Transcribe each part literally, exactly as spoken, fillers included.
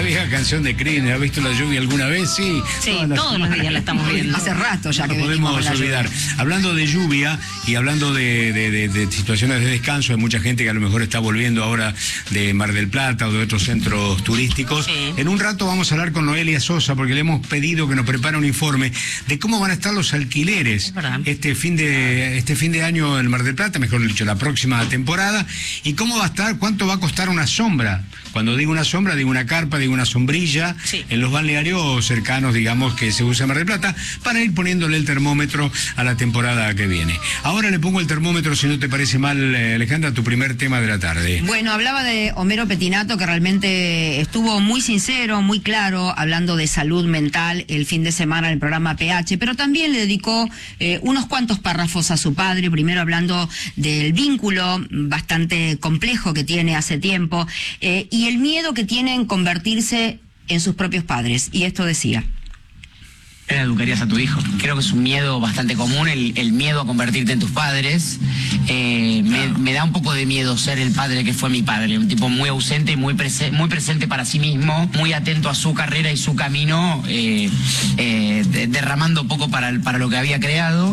vieja canción de Cream, ¿has visto la lluvia alguna vez? Sí. Sí, no, todos los días la estamos viendo. Hace rato ya no que podemos con la olvidar. lluvia. Hablando de lluvia y hablando de, de, de, de situaciones de descanso, hay mucha gente que a lo mejor está volviendo ahora de Mar del Plata o de otros centros turísticos. Sí. En un rato vamos a hablar con Noelia Sosa porque le hemos pedido que nos prepare un informe de cómo van a estar los alquileres este fin de este fin de año en Mar del Plata, mejor dicho, la próxima temporada, y cómo va a estar, cuánto va a costar una sombra. Cuando digo una sombra, digo una carpa, digo una sombrilla, sí, en los balnearios cercanos, digamos, que se usa en Mar del Plata, para ir poniéndole el termómetro a la temporada que viene. Ahora le pongo el termómetro, si no te parece mal, eh, Alejandra, tu primer tema de la tarde. Bueno, hablaba de Homero Petinato, que realmente estuvo muy sincero, muy claro, hablando de salud mental el fin de semana en el programa P H, pero también le dedicó eh, unos cuantos párrafos a su padre, primero hablando del vínculo bastante complejo que tiene hace tiempo, eh, y el miedo que tiene en convertirse en sus propios padres. Y esto decía: ¿Cómo educarías a tu hijo? Creo que es un miedo bastante común, el, el miedo a convertirte en tus padres. Eh, me, me da un poco de miedo ser el padre que fue mi padre, un tipo muy ausente, muy, prese muy presente para sí mismo, muy atento a su carrera y su camino, eh, eh, de, derramando poco para, el, para lo que había creado.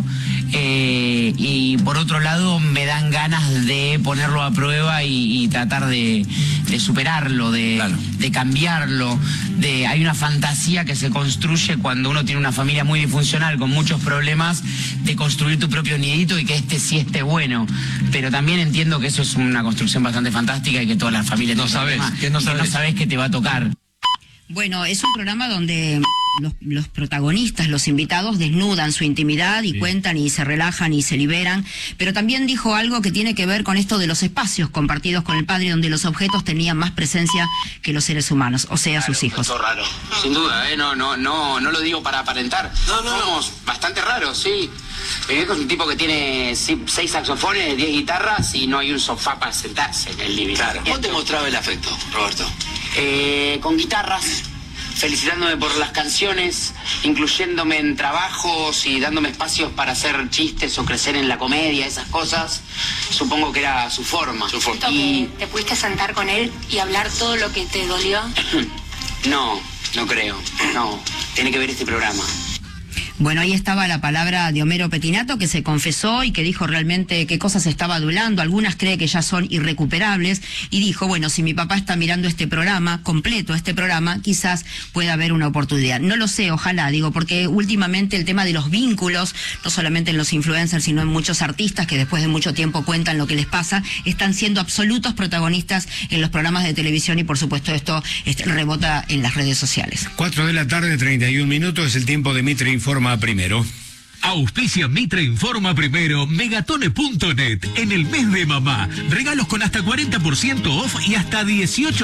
Eh, y por otro lado me dan ganas de ponerlo a prueba y, y tratar de, de superarlo, de, claro, de cambiarlo. De, hay una fantasía que se construye cuando uno tiene una familia muy disfuncional, con muchos problemas, de construir tu propio nidito y que este sí esté bueno. Pero también entiendo que eso es una construcción bastante fantástica y que todas las familias no sabes, que no sabes, que no sabes que te va a tocar. Bueno, es un programa donde los, los protagonistas, los invitados, desnudan su intimidad y sí, cuentan y se relajan y se liberan, pero también dijo algo que tiene que ver con esto de los espacios compartidos con el padre, donde los objetos tenían más presencia que los seres humanos, o sea, claro, sus hijos. Eso es raro, sin duda, ¿eh? no, no, no, no lo digo para aparentar. No, no, Somos no. bastante raros, sí. Mi viejo es un tipo que tiene seis saxofones, diez guitarras y no hay un sofá para sentarse en el living. Claro. ¿Cómo te mostraba el afecto, Roberto? Eh, con guitarras, felicitándome por las canciones, incluyéndome en trabajos y dándome espacios para hacer chistes o crecer en la comedia, esas cosas. Supongo que era su forma. Su forma. Y... ¿Te pudiste sentar con él y hablar todo lo que te dolió? No, no creo. No, tiene que ver este programa. Bueno, ahí estaba la palabra de Homero Petinato, que se confesó y que dijo realmente qué cosas estaba adulando. Algunas cree que ya son irrecuperables, y dijo, bueno, si mi papá está mirando este programa, completo este programa, quizás pueda haber una oportunidad. No lo sé, ojalá, digo, porque últimamente el tema de los vínculos, no solamente en los influencers, sino en muchos artistas que después de mucho tiempo cuentan lo que les pasa, están siendo absolutos protagonistas en los programas de televisión, y por supuesto esto este, rebota en las redes sociales. cuatro de la tarde, treinta y un minutos, es el tiempo de Mitre Informa Primero. Auspicia Mitre Informa Primero, Megatone punto net, en el mes de mamá. Regalos con hasta cuarenta por ciento off y hasta dieciocho